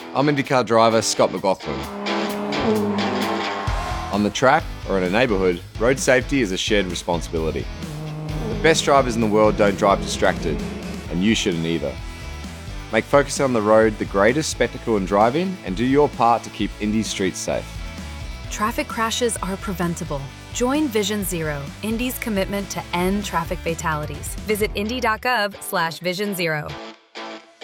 I'm IndyCar driver Scott McLaughlin. On the track or in a neighbourhood, road safety is a shared responsibility. The best drivers in the world don't drive distracted, and you shouldn't either. Make focusing on the road the greatest spectacle in driving and do your part to keep Indy's streets safe. Traffic crashes are preventable. Join Vision Zero, Indy's commitment to end traffic fatalities. Visit indy.gov/Vision Zero.